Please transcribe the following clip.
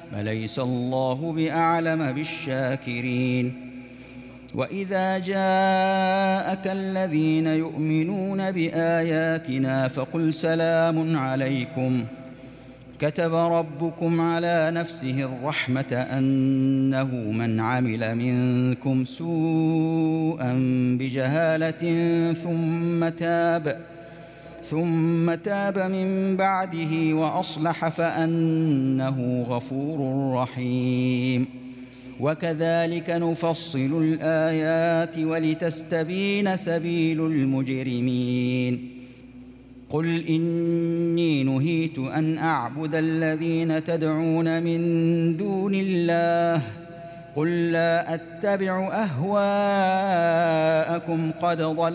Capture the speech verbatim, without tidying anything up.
أليس الله بأعلم بالشاكرين وإذا جاءك الذين يؤمنون بآياتنا فقل سلام عليكم كتب ربكم على نفسه الرحمة أنه من عمل منكم سوءا بجهالة ثم تاب ثم تاب من بعده وأصلح فأنه غفور رحيم وكذلك نفصل الآيات ولتستبين سبيل المجرمين قل إني نهيت أن أعبد الذين تدعون من دون الله قل لا أتبع أهواءكم قد ضل